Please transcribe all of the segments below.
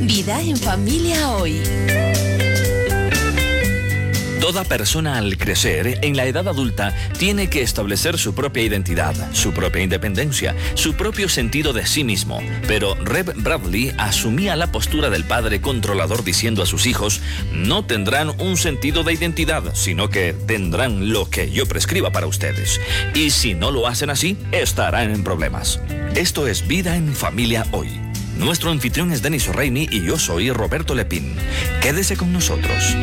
Vida en familia hoy. Toda persona al crecer en la edad adulta tiene que establecer su propia identidad, su propia independencia, su propio sentido de sí mismo. Pero Rev Bradley asumía la postura del padre controlador diciendo a sus hijos: no tendrán un sentido de identidad, sino que tendrán lo que yo prescriba para ustedes. Y si no lo hacen así, estarán en problemas. Esto es Vida en Familia Hoy. Nuestro anfitrión es Denis O'Reilly y yo soy Roberto Lepín. Quédese con nosotros.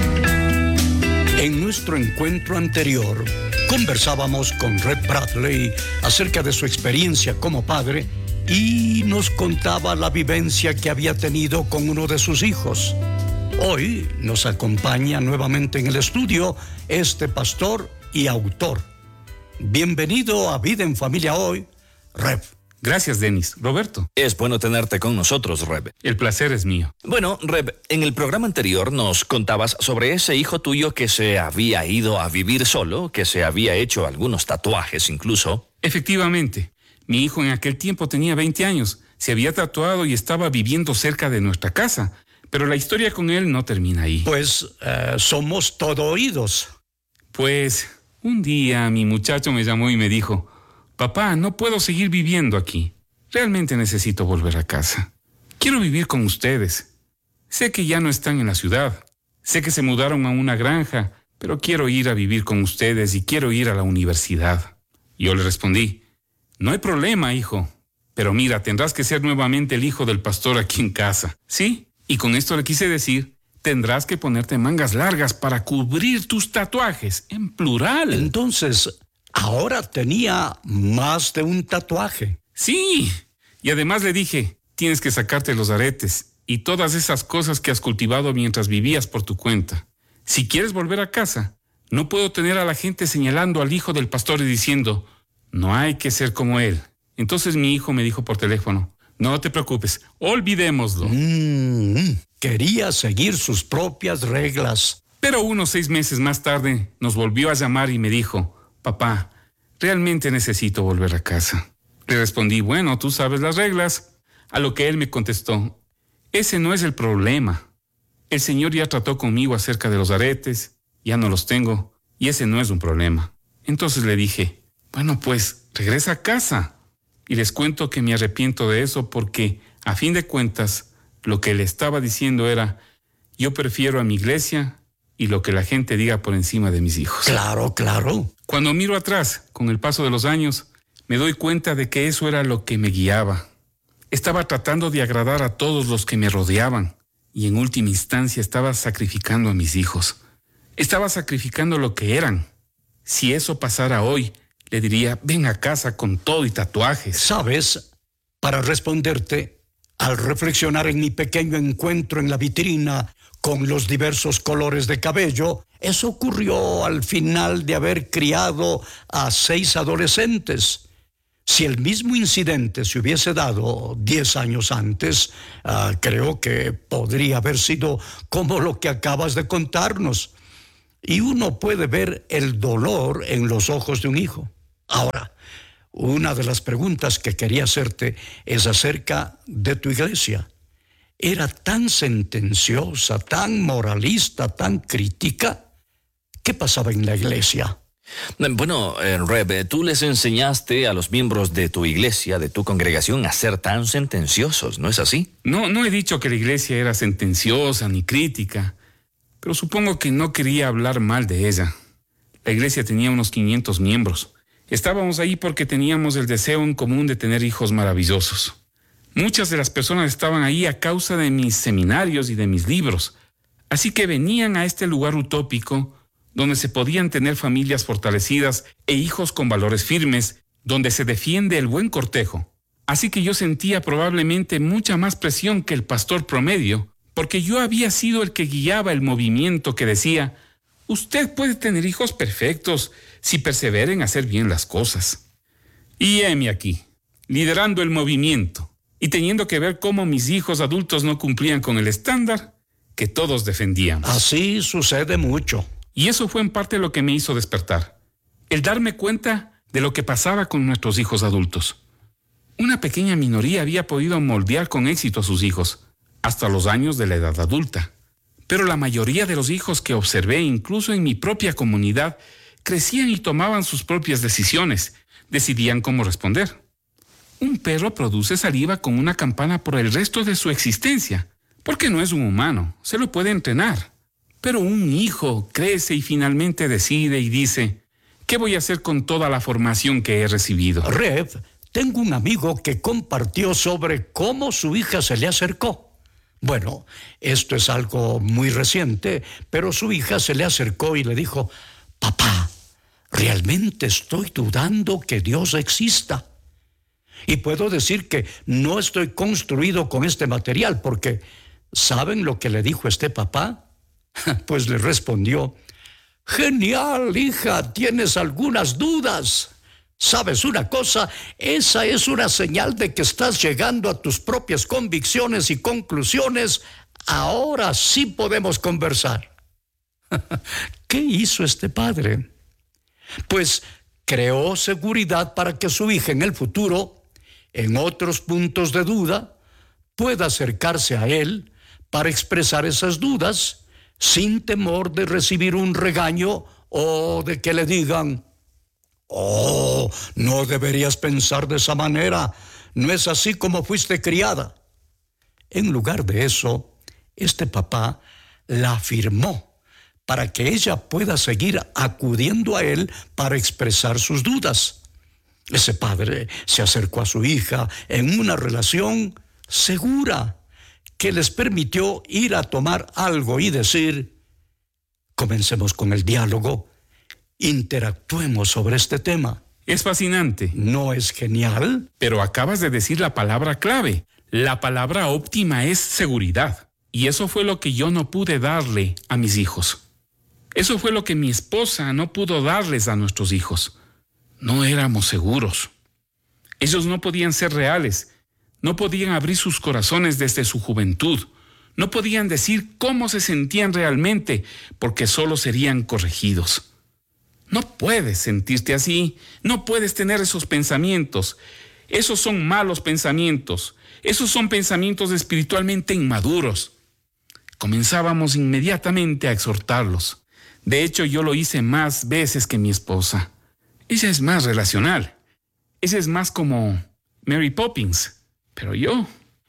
En nuestro encuentro anterior, conversábamos con Rev Bradley acerca de su experiencia como padre y nos contaba la vivencia que había tenido con uno de sus hijos. Hoy nos acompaña nuevamente en el estudio este pastor y autor. Bienvenido a Vida en Familia Hoy, Rev. Gracias, Denis. Roberto. Es bueno tenerte con nosotros, Rev. El placer es mío. Bueno, Rev, en el programa anterior nos contabas sobre ese hijo tuyo que se había ido a vivir solo, que se había hecho algunos tatuajes incluso. Efectivamente. Mi hijo en aquel tiempo tenía 20 años. Se había tatuado y estaba viviendo cerca de nuestra casa. Pero la historia con él no termina ahí. Pues somos todo oídos. Pues un día mi muchacho me llamó y me dijo: papá, no puedo seguir viviendo aquí. Realmente necesito volver a casa. Quiero vivir con ustedes. Sé que ya no están en la ciudad. Sé que se mudaron a una granja, pero quiero ir a vivir con ustedes y quiero ir a la universidad. Yo le respondí: no hay problema, hijo. Pero mira, tendrás que ser nuevamente el hijo del pastor aquí en casa. ¿Sí? Y con esto le quise decir: tendrás que ponerte mangas largas para cubrir tus tatuajes, en plural. Entonces, ahora tenía más de un tatuaje. Sí, y además le dije: tienes que sacarte los aretes y todas esas cosas que has cultivado mientras vivías por tu cuenta. Si quieres volver a casa, no puedo tener a la gente señalando al hijo del pastor y diciendo: no hay que ser como él. Entonces mi hijo me dijo por teléfono: no te preocupes, olvidémoslo. Quería seguir sus propias reglas. Pero unos 6 meses más tarde nos volvió a llamar y me dijo: papá, realmente necesito volver a casa. Le respondí: bueno, tú sabes las reglas. A lo que él me contestó: ese no es el problema. El Señor ya trató conmigo acerca de los aretes, ya no los tengo, y ese no es un problema. Entonces le dije: bueno, pues regresa a casa. Y les cuento que me arrepiento de eso porque, a fin de cuentas, lo que le estaba diciendo era: yo prefiero a mi iglesia y lo que la gente diga por encima de mis hijos. Claro, claro. Cuando miro atrás, con el paso de los años, me doy cuenta de que eso era lo que me guiaba. Estaba tratando de agradar a todos los que me rodeaban y en última instancia estaba sacrificando a mis hijos. Estaba sacrificando lo que eran. Si eso pasara hoy, le diría: ven a casa con todo y tatuajes. ¿Sabes? Para responderte, al reflexionar en mi pequeño encuentro en la vitrina con los diversos colores de cabello, eso ocurrió al final de haber criado a 6 adolescentes. Si el mismo incidente se hubiese dado 10 años antes, creo que podría haber sido como lo que acabas de contarnos. Y uno puede ver el dolor en los ojos de un hijo. Ahora, una de las preguntas que quería hacerte es acerca de tu iglesia. ¿Era tan sentenciosa, tan moralista, tan crítica? ¿Qué pasaba en la iglesia? Bueno, Rev, tú les enseñaste a los miembros de tu iglesia, de tu congregación, a ser tan sentenciosos, ¿no es así? No he dicho que la iglesia era sentenciosa ni crítica, pero supongo que no quería hablar mal de ella. La iglesia tenía unos 500 miembros. Estábamos ahí porque teníamos el deseo en común de tener hijos maravillosos. Muchas de las personas estaban ahí a causa de mis seminarios y de mis libros. Así que venían a este lugar utópico donde se podían tener familias fortalecidas e hijos con valores firmes, donde se defiende el buen cortejo. Así que yo sentía probablemente mucha más presión que el pastor promedio, porque yo había sido el que guiaba el movimiento que decía: usted puede tener hijos perfectos si persevera en hacer bien las cosas. Y heme aquí, liderando el movimiento y teniendo que ver cómo mis hijos adultos no cumplían con el estándar que todos defendíamos. Así sucede mucho. Y eso fue en parte lo que me hizo despertar. El darme cuenta de lo que pasaba con nuestros hijos adultos. Una pequeña minoría había podido moldear con éxito a sus hijos, hasta los años de la edad adulta. Pero la mayoría de los hijos que observé, incluso en mi propia comunidad, crecían y tomaban sus propias decisiones, decidían cómo responder. Un perro produce saliva con una campana por el resto de su existencia, porque no es un humano, se lo puede entrenar. Pero un hijo crece y finalmente decide y dice, ¿qué voy a hacer con toda la formación que he recibido? Rev, tengo un amigo que compartió sobre cómo su hija se le acercó. Bueno, esto es algo muy reciente, pero su hija se le acercó y le dijo, papá, realmente estoy dudando que Dios exista. Y puedo decir que no estoy construido con este material porque, ¿saben lo que le dijo este papá? Pues le respondió, genial, hija, tienes algunas dudas. ¿Sabes una cosa? Esa es una señal de que estás llegando a tus propias convicciones y conclusiones. Ahora sí podemos conversar. ¿Qué hizo este padre? Pues creó seguridad para que su hija en el futuro, en otros puntos de duda, pueda acercarse a él para expresar esas dudas sin temor de recibir un regaño o de que le digan, oh, no deberías pensar de esa manera, no es así como fuiste criada. En lugar de eso, este papá la afirmó para que ella pueda seguir acudiendo a él para expresar sus dudas. Ese padre se acercó a su hija en una relación segura que les permitió ir a tomar algo y decir, comencemos con el diálogo, interactuemos sobre este tema. Es fascinante. ¿No es genial? Pero acabas de decir la palabra clave. La palabra óptima es seguridad. Y eso fue lo que yo no pude darle a mis hijos. Eso fue lo que mi esposa no pudo darles a nuestros hijos. No éramos seguros. Ellos no podían ser reales. No podían abrir sus corazones desde su juventud. No podían decir cómo se sentían realmente, porque solo serían corregidos. No puedes sentirte así. No puedes tener esos pensamientos. Esos son malos pensamientos. Esos son pensamientos espiritualmente inmaduros. Comenzábamos inmediatamente a exhortarlos. De hecho, yo lo hice más veces que mi esposa. Ella es más relacional. Ella es más como Mary Poppins. Pero yo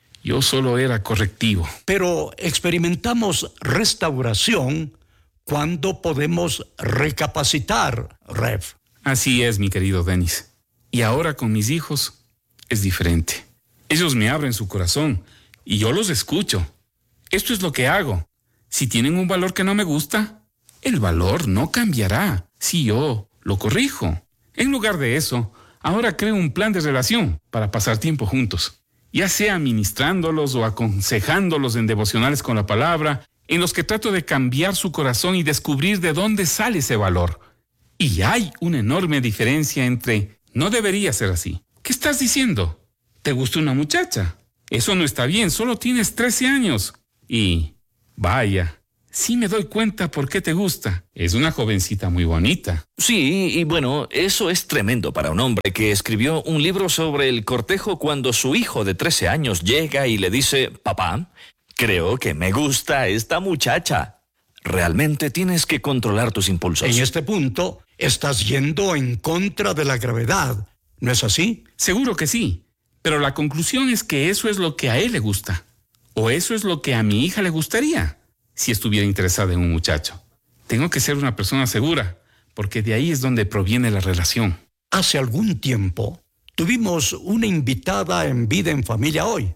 solo era correctivo. Pero experimentamos restauración cuando podemos recapacitar, Rev. Así es, mi querido Dennis. Y ahora con mis hijos es diferente. Ellos me abren su corazón y yo los escucho. Esto es lo que hago. Si tienen un valor que no me gusta, el valor no cambiará si yo lo corrijo. En lugar de eso, ahora creo un plan de relación para pasar tiempo juntos, ya sea ministrándolos o aconsejándolos en devocionales con la palabra, en los que trato de cambiar su corazón y descubrir de dónde sale ese valor. Y hay una enorme diferencia entre no debería ser así. ¿Qué estás diciendo? ¿Te gusta una muchacha? Eso no está bien, solo tienes 13 años. Y vaya, sí me doy cuenta por qué te gusta. Es una jovencita muy bonita. Sí, y bueno, eso es tremendo para un hombre que escribió un libro sobre el cortejo cuando su hijo de 13 años llega y le dice, papá, creo que me gusta esta muchacha. Realmente tienes que controlar tus impulsos. En este punto, estás yendo en contra de la gravedad, ¿no es así? Seguro que sí, pero la conclusión es que eso es lo que a él le gusta. O eso es lo que a mi hija le gustaría si estuviera interesada en un muchacho. Tengo que ser una persona segura, porque de ahí es donde proviene la relación. Hace algún tiempo tuvimos una invitada en Vida en Familia Hoy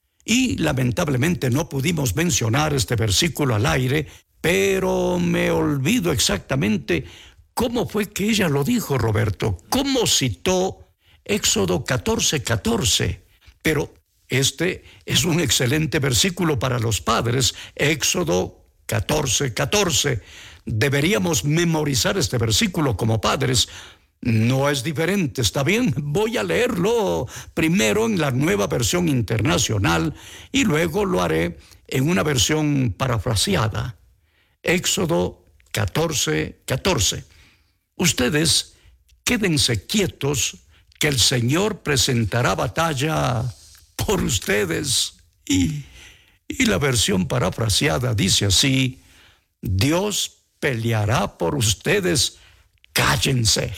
y lamentablemente no pudimos mencionar este versículo al aire, pero me olvido exactamente cómo fue que ella lo dijo, Roberto. Cómo citó Éxodo 14:14. Pero este es un excelente versículo para los padres, Éxodo 14:14. Deberíamos memorizar este versículo como padres. No es diferente, ¿está bien? Voy a leerlo primero en la Nueva Versión Internacional y luego lo haré en una versión parafraseada. Éxodo 14:14. Ustedes quédense quietos, que el Señor presentará batalla por ustedes. Y Y la versión parafraseada dice así: Dios peleará por ustedes, cállense.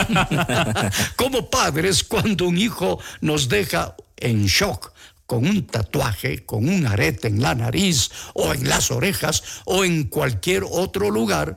Como padres, cuando un hijo nos deja en shock, con un tatuaje, con un arete en la nariz o en las orejas o en cualquier otro lugar,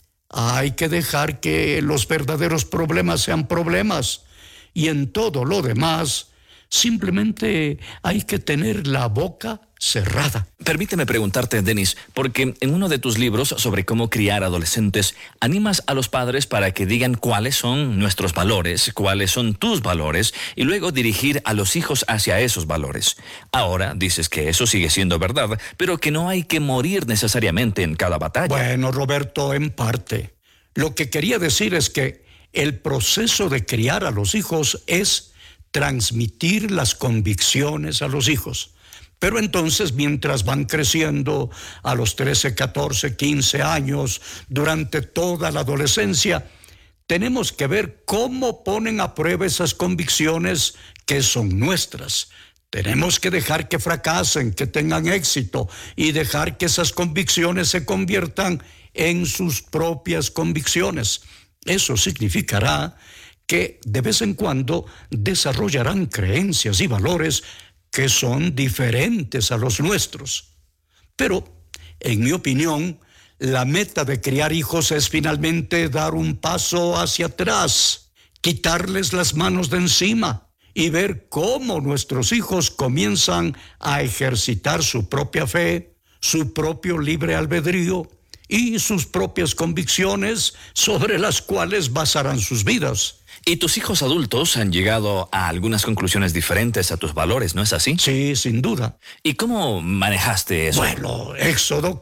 hay que dejar que los verdaderos problemas sean problemas, y en todo lo demás simplemente hay que tener la boca cerrada. Permíteme preguntarte, Denis, porque en uno de tus libros sobre cómo criar adolescentes, animas a los padres para que digan cuáles son nuestros valores, cuáles son tus valores, y luego dirigir a los hijos hacia esos valores. Ahora dices que eso sigue siendo verdad, pero que no hay que morir necesariamente en cada batalla. Bueno, Roberto, en parte. Lo que quería decir es que el proceso de criar a los hijos es transmitir las convicciones a los hijos. Pero entonces, mientras van creciendo a los 13, 14, 15 años, durante toda la adolescencia, tenemos que ver cómo ponen a prueba esas convicciones que son nuestras. Tenemos que dejar que fracasen, que tengan éxito, y dejar que esas convicciones se conviertan en sus propias convicciones. Eso significará que de vez en cuando desarrollarán creencias y valores que son diferentes a los nuestros. Pero, en mi opinión, la meta de criar hijos es finalmente dar un paso hacia atrás, quitarles las manos de encima y ver cómo nuestros hijos comienzan a ejercitar su propia fe, su propio libre albedrío y sus propias convicciones sobre las cuales basarán sus vidas. Y tus hijos adultos han llegado a algunas conclusiones diferentes a tus valores, ¿no es así? Sí, sin duda. ¿Y cómo manejaste eso? Bueno, Éxodo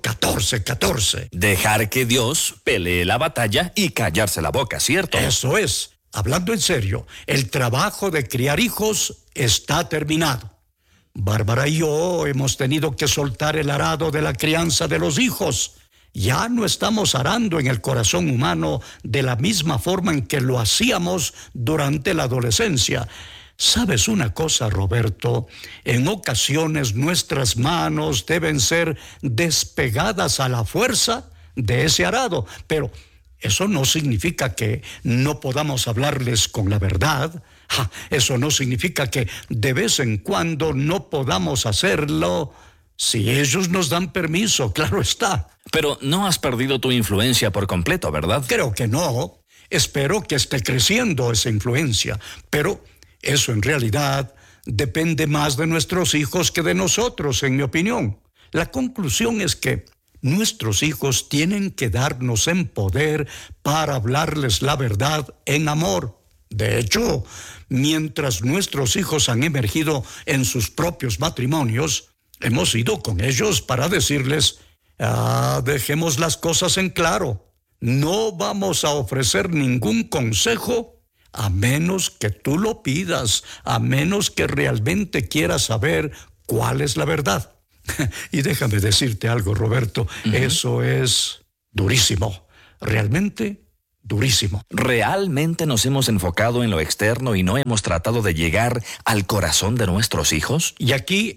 14:14. Dejar que Dios pelee la batalla y callarse la boca, ¿cierto? Eso es. Hablando en serio, el trabajo de criar hijos está terminado. Bárbara y yo hemos tenido que soltar el arado de la crianza de los hijos. Ya no estamos arando en el corazón humano de la misma forma en que lo hacíamos durante la adolescencia. ¿Sabes una cosa, Roberto? En ocasiones nuestras manos deben ser despegadas a la fuerza de ese arado, pero eso no significa que no podamos hablarles con la verdad. Eso no significa que de vez en cuando no podamos hacerlo si ellos nos dan permiso, claro está. Pero no has perdido tu influencia por completo, ¿verdad? Creo que no. Espero que esté creciendo esa influencia, pero eso en realidad depende más de nuestros hijos que de nosotros, en mi opinión. La conclusión es que nuestros hijos tienen que darnos en poder para hablarles la verdad en amor. De hecho, mientras nuestros hijos han emergido en sus propios matrimonios, hemos ido con ellos para decirles: dejemos las cosas en claro. No vamos a ofrecer ningún consejo a menos que tú lo pidas, a menos que realmente quieras saber cuál es la verdad. Y déjame decirte algo, Roberto, eso es durísimo, realmente durísimo. ¿Realmente nos hemos enfocado en lo externo y no hemos tratado de llegar al corazón de nuestros hijos? Y aquí...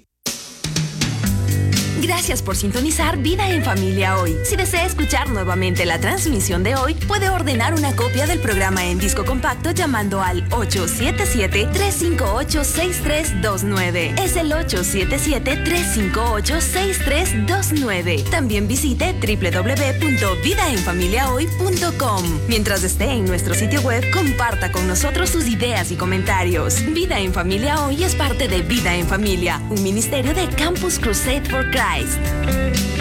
Gracias por sintonizar Vida en Familia hoy. Si desea escuchar nuevamente la transmisión de hoy, puede ordenar una copia del programa en disco compacto llamando al 877-358-6329. Es el 877-358-6329. También visite www.vidaenfamiliahoy.com. Mientras esté en nuestro sitio web, comparta con nosotros sus ideas y comentarios. Vida en Familia hoy es parte de Vida en Familia, un ministerio de Campus Crusade for Christ.